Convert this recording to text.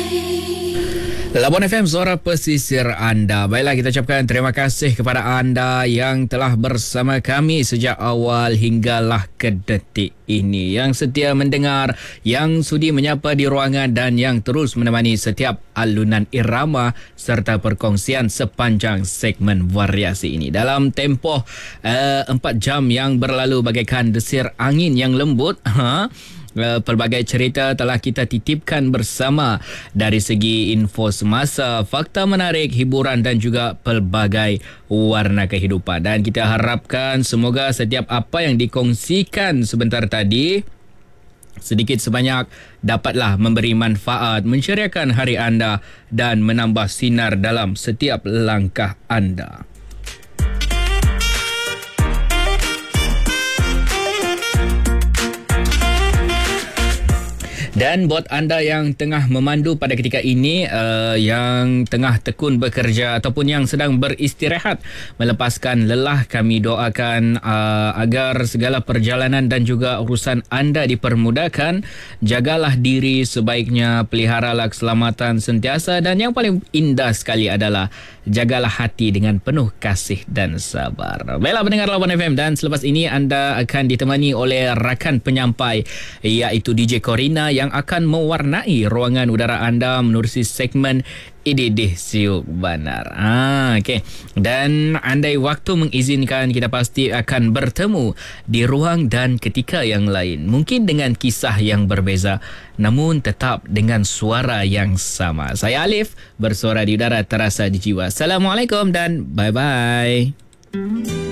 Labuan FM, suara pesisir anda. Baiklah, kita ucapkan terima kasih kepada anda yang telah bersama kami sejak awal hinggalah ke detik ini. Yang setia mendengar, yang sudi menyapa di ruangan dan yang terus menemani setiap alunan irama serta perkongsian sepanjang segmen variasi ini. Dalam tempoh 4 jam yang berlalu bagaikan desir angin yang lembut, pelbagai cerita telah kita titipkan bersama dari segi info semasa, fakta menarik, hiburan dan juga pelbagai warna kehidupan. Dan kita harapkan semoga setiap apa yang dikongsikan sebentar tadi sedikit sebanyak dapatlah memberi manfaat, menceriakan hari anda dan menambah sinar dalam setiap langkah anda. Dan buat anda yang tengah memandu pada ketika ini, yang tengah tekun bekerja ataupun yang sedang beristirahat melepaskan lelah, kami doakan agar segala perjalanan dan juga urusan anda dipermudahkan. Jagalah diri sebaiknya, peliharalah keselamatan sentiasa dan yang paling indah sekali adalah jagalah hati dengan penuh kasih dan sabar. Baiklah pendengar Labuan FM, dan selepas ini anda akan ditemani oleh rakan penyampai iaitu DJ Corina yang akan mewarnai ruangan udara anda menerusi segmen Ididih Siuk Banar. Okey. Dan andai waktu mengizinkan, kita pasti akan bertemu di ruang dan ketika yang lain. Mungkin dengan kisah yang berbeza, namun tetap dengan suara yang sama. Saya Alif, bersuara di udara terasa di jiwa. Assalamualaikum dan bye-bye.